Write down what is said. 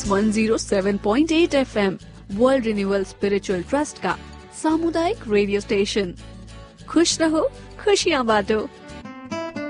107.8 FM world renewal spiritual trust का सामुदायिक radio station. खुश रहो, खुशियाँ बांटो।